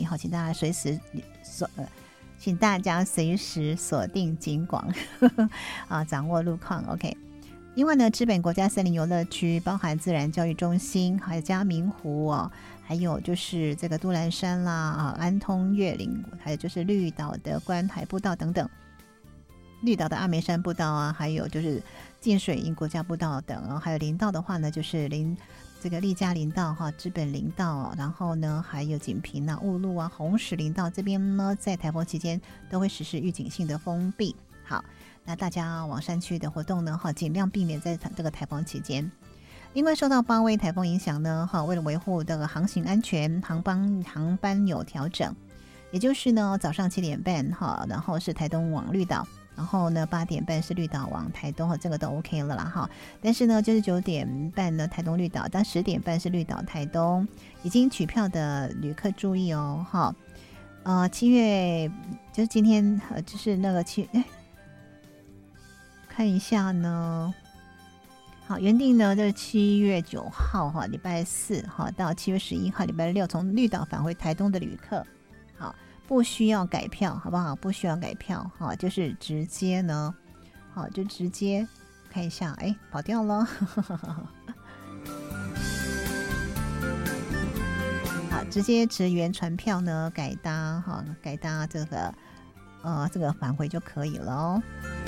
好，请大家请大家随时锁定警广啊，掌握路况。 OK。另外呢，知本国家森林游乐区包含自然教育中心，还有嘉明湖哦，还有就是这个都兰山啦啊，安通越岭，还有就是绿岛的观海步道等等，绿岛的阿梅山步道啊，还有就是浸水营国家步道等啊，还有林道的话呢，就是这个丽嘉林道哈，知本林道，然后呢还有锦屏啊、雾路啊、红石林道这边呢，在台风期间都会实施预警性的封闭。好，那大家往山区的活动呢，尽量避免在这个台风期间。另外，受到8位台风影响呢，为了维护这个航行安全，航班有调整，也就是呢早上7点半然后是台东往绿岛，然后呢8点半是绿岛往台东，这个都 OK 了啦但是呢就是9点半呢台东绿岛，但10点半是绿岛台东。已经取票的旅客注意哦7月就是今天就是那个看一下呢，好，原定呢就是7月9号礼拜四到7月11号礼拜六从绿岛返回台东的旅客，好，不需要改票，好不好？不需要改票就是直接呢就直接看一下，跑掉了好，直接职员传票呢改搭这个返回就可以了哦。